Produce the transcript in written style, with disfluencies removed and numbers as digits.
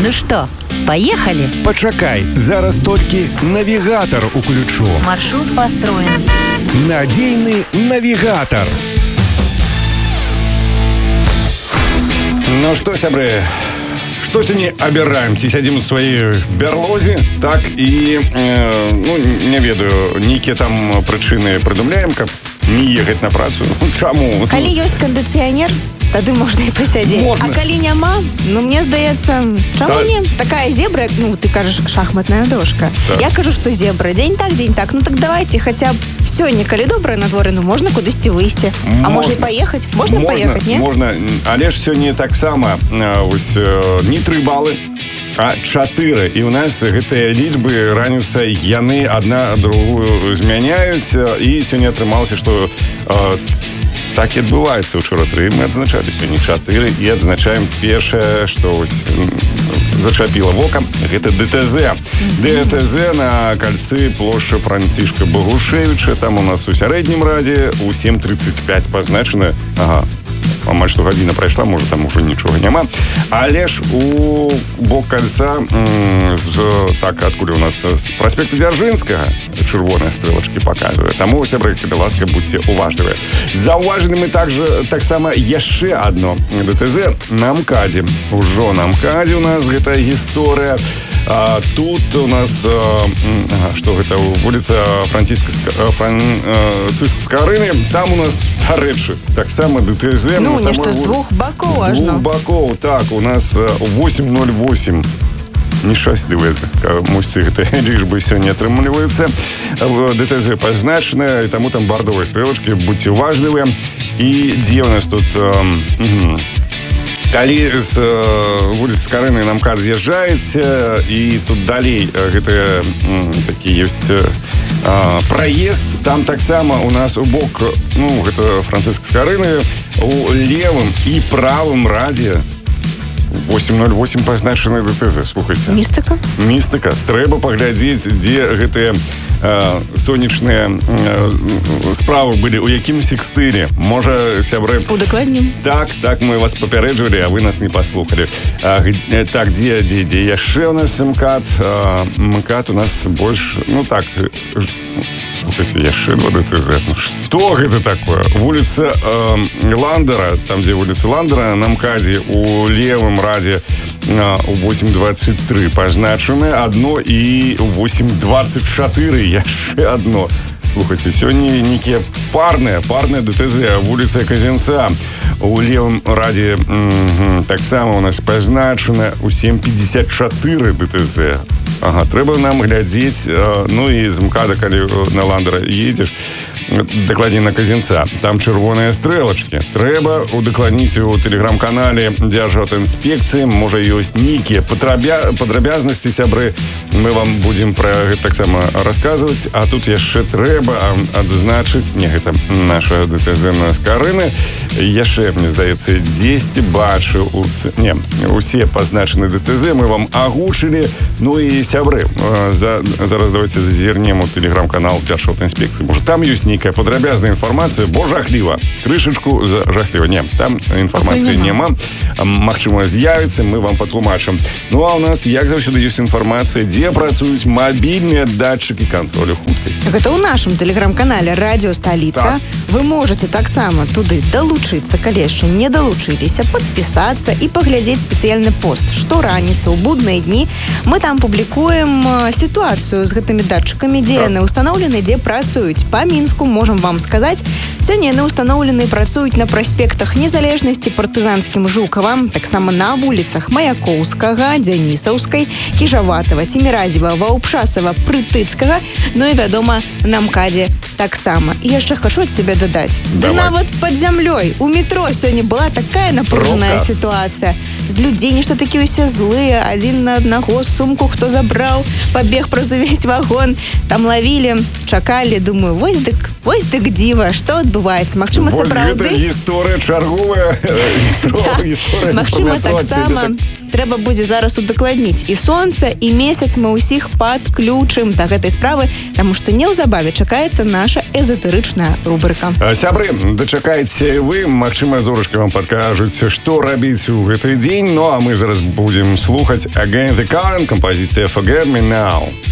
Ну что, поехали? Пачакай, зараз толькі навігатор уключу. Маршрут построен. Надійний навігатор. Ну что, сябры, что сегодня обираем? Ці сядзім у сваёй бярлозе, так і, не ведаю, нейкія там прычыны прыдумляем, каб не ехаць на працу. Чаму? Калі ёсць кандыцыянер, тады можна і пасядзець. Можна. А калі няма, мне здаецца, чаму не? Такая зебра, ты кажаш, шахматная дошка. Так. Я кажу, што зебра. Дзень так. Ну так давайте хаця б сёння, калі добра на дворе, можна кудысьці выйсці. А можа і паехаць? Можна паехаць, не? Можна. Але ж сёння таксама вось не 3 балы, а 4. І ў нас гэтыя лічбы раніца яны адна другую змяняюць. І сёння атрымалася, што так і адбываецца. Учора 3 мы адзначалі, сёння 4 і адзначаем першае, што вось зачапіла вока. Гэта ДТЗ. ДТЗ на кальцы плошчы Францішка Багушевіча. Там у нас у сярэднім радзе у 7:35 пазначана. Ага. Амаль што гадзіна прайшла, можа там ужо нічога няма. Але ж у бок кальца так, адкуль у нас з праспекта Дзяржынскага чырвоныя стрэлачкі паказвае. Таму, сябры, калі ласка, будьце уважлівыя. Заўважылі мы таксама яшчэ адно ДТЗ на МКАДе. Ужо на МКАДе у нас гэтая гісторыя. Тут у нас што гэта, вуліца Францыска-Скарыны. Там у нас, дарэчы, таксама ДТЗ. Ну, нешта з двух бакоў ажно. З двух бакоў, так, у нас 8:08. Нешчаслівыя мусьцы гэтыя лічбы сёння атрымліваюцца. ДТЗ пазначана, і таму там бардовыя стрэлачкі, будьце уважлівыя. І дзе у нас тут... Калі з вуліцы Скарыны на МКАД з'язджаеце, і тут далей гэта такі ёсць праезд, там таксама у нас у бок, гэта Францыска Скарыны, у левым і правым радзе 8:08 пазначаны ДТЗ. Слухайце. Містыка? Містыка. Трэба паглядзець, дзе гэтыя сонечныя справы былі, у якім секстылі. Можа, сябры... Удакладнім. Так, мы вас папярэджвалі, а вы нас не паслухалі. Так, дзе яшчэ у нас МКАД? МКАД у нас больш, слухайце, яшчэ 2 ДТЗ. Што гэта такое? Вуліца Ландера, там, дзе вуліца Ландера, на МКАДе у левым радзе у 8:23 пазначаны адно, і у 8:24 яшчэ адно. Слухайце, сёння нейкія парныя ДТЗ. Вуліца Казінца у левым радзе таксама у нас пазначана у 7:54 ДТЗ. Ага, трэба нам глядзець, і з МКАДа, калі на Ландера едзеш, дакладней на Казінца, там чырвоныя стрэлачкі. Трэба удакладніць у тэлеграм-канале Дзяржаўтаінспекцыі, можа ёсць нейкія падрабязнасці, сябры, мы вам будзем пра гэта таксама расказваць. А тут яшчэ трэба адзначыць, гэта наша ДТЗ на Скарыны, яшчэ, мне здаецца, 10 бачыў, усе пазначаны ДТЗ мы вам агучылі. Ну і сябры, зараз давайте зазірнем у тэлеграм-канал Дзяржаўтаінспекцыі. Можа, там ёсць нейкая падрабязная інфармацыя, бо жахліва. Крышачку жахліва. Не, там інфармацыі няма. Магчыма, з'явіцца, мы вам патлумачым. Ну, а у нас, як заўсёды, ёсць інфармацыя, дзе працуюць мабільныя датчыкі кантролю хуткасці. Гэта ў нашым тэлеграм-канале «Радіо Сталіца». Так. Вы можете таксама туды далучыцца, калі яшчэ не далучыліся, падпісацца і паглядзець спецыяльны пост. Што раніца, у будныя дні мы там публікуем сітуацыю з гэтымі датчыкамі, дзе яны ўстаноўлены, дзе працуюць. Па Мінску, можам вам сказаць, сёння яны ўстаноўлены і працуюць на праспектах Незалежнасці, Партызанскім, Жукава, таксама на вуліцах Маяковскага, Дзянісаўскай, Кіжаватава, Ціміразева, Ваўпшасава, Прытыцкага, ну і, вядома, на МКАДе таксама. І яшчэ хачу ад сябе дадаць. Ды нават пад зямлёй у метро сёння была такая напружаная сітуацыя. З людзей нешта такія ўсе злыя, адзін на аднаго сумку хто забраў, пабег праз увесь вагон, там лавілі, чакалі, думаю, вось дык дзіва, што адбываецца? Магчыма, сапраўды... Вось гэта гісторыя чарговая. Магчыма, таксама трэба будзе зараз удакладніць і сонца, і месяц мы ўсіх падключым да гэтай справы, таму што неўзабаве чакаецца наша эзотэрычная рубрыка. Сябры, дачакайце вы, магчыма, зорачка вам падкажуць, што рабіць у гэты дзень. Ну а мы зараз будзем слухаць Again the Current, кампазіцыя Forget Me Now.